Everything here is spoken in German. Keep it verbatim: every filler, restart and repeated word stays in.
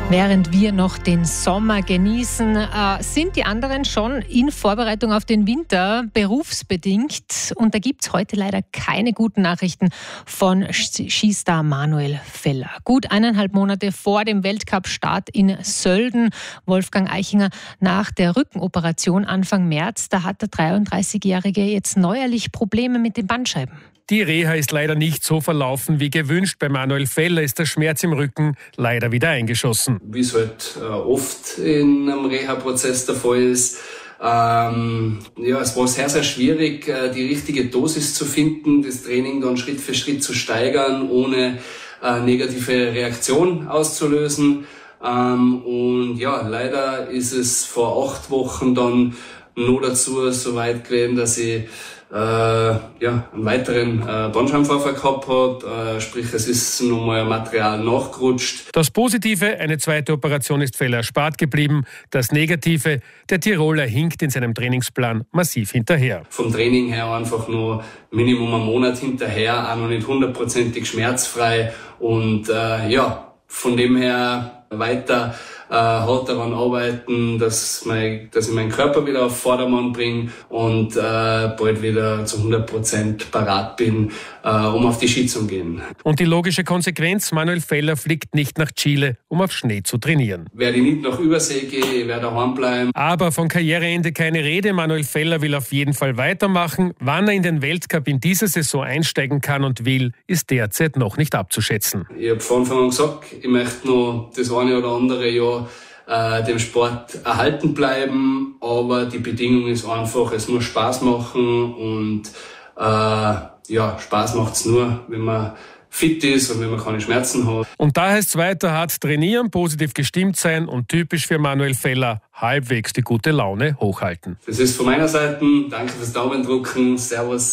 Während wir noch den Sommer genießen, äh, sind die anderen schon in Vorbereitung auf den Winter, berufsbedingt. Und da gibt es heute leider keine guten Nachrichten von Skistar Manuel Feller. Gut eineinhalb Monate vor dem Weltcup-Start in Sölden, Wolfgang Eichinger, nach der Rückenoperation Anfang März, da hat der dreiunddreißigjährige jetzt neuerlich Probleme mit den Bandscheiben. Die Reha ist leider nicht so verlaufen wie gewünscht. Bei Manuel Feller ist der Schmerz im Rücken leider wieder eingeschossen. Wie es halt äh, oft in einem Reha-Prozess der Fall ist. Ähm, ja, es war sehr, sehr schwierig, äh, die richtige Dosis zu finden, das Training dann Schritt für Schritt zu steigern, ohne äh, negative Reaktion auszulösen. Ähm, und ja, leider ist es vor acht Wochen dann nur dazu so weit gewesen, dass ich äh, ja, einen weiteren äh, Bandscheibenvorfall gehabt hat, äh, sprich es ist nochmal Material nachgerutscht. Das Positive, eine zweite Operation ist Feller erspart geblieben. Das Negative, der Tiroler hinkt in seinem Trainingsplan massiv hinterher. Vom Training her einfach nur Minimum einen Monat hinterher, auch noch nicht hundertprozentig schmerzfrei und äh, ja, von dem her weiter äh, hart daran arbeiten, dass, mein, dass ich meinen Körper wieder auf Vordermann bringe und äh, bald wieder zu hundert Prozent parat bin, äh, um auf die Ski zu gehen. Und die logische Konsequenz, Manuel Feller fliegt nicht nach Chile, um auf Schnee zu trainieren. Werde ich nicht nach Übersee gehen, ich werde daheim bleiben. Aber von Karriereende keine Rede. Manuel Feller will auf jeden Fall weitermachen. Wann er in den Weltcup in dieser Saison einsteigen kann und will, ist derzeit noch nicht abzuschätzen. Ich habe von Anfang an gesagt, ich möchte noch das eine oder andere Jahr äh, dem Sport erhalten bleiben, aber die Bedingung ist einfach, es muss Spaß machen und äh, ja, Spaß macht's nur, wenn man fit ist und wenn man keine Schmerzen hat. Und da heißt es weiter hart trainieren, positiv gestimmt sein und typisch für Manuel Feller, halbwegs die gute Laune hochhalten. Das ist von meiner Seite. Danke fürs Daumendrücken. Servus.